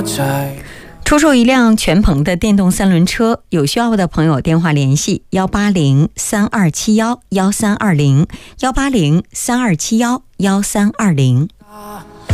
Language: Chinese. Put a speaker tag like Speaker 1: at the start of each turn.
Speaker 1: 出售一辆全鹏的电动三轮车，有需要的朋友电话联系180-3271-1320，180-3271-1320。